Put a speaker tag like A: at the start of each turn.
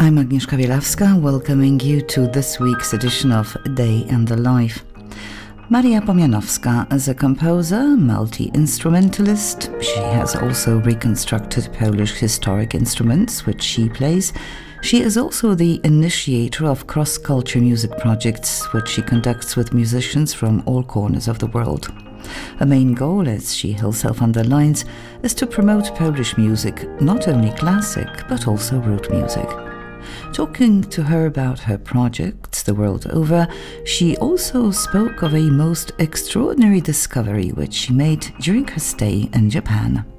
A: I'm Agnieszka Bielawska, welcoming you to this week's edition of Day in the Life. Maria Pomianowska is a composer, multi-instrumentalist. She has also reconstructed Polish historic instruments, which she plays. She is also the initiator of cross-culture music projects, which she conducts with musicians from all corners of the world. Her main goal, as she herself underlines, is to promote Polish music, not only classic, but also root music. Talking to her about her projects the world over, she also spoke of a most extraordinary discovery which she made during her stay in Japan.